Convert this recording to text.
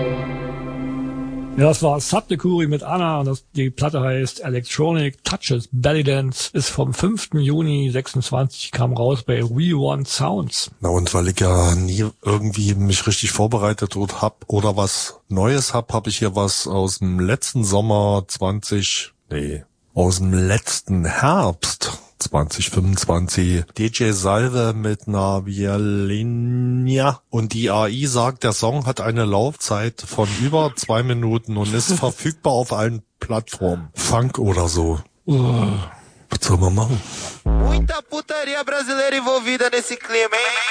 Ja, das war Subdecuri mit Anna und die Platte heißt Electronic Touches Belly Dance, ist vom 5. Juni 26, kam raus bei We Want Sounds. Na und weil ich ja nie irgendwie mich richtig vorbereitet hab oder was Neues hab ich hier was aus dem letzten Sommer aus dem letzten Herbst 2025. DJ Salve mit einer Violinia. Und die AI sagt, der Song hat eine Laufzeit von über 2 Minuten und ist verfügbar auf allen Plattformen. Funk oder so. Was soll man machen? Muita putaria brasileira envolvida nesse clima, hein?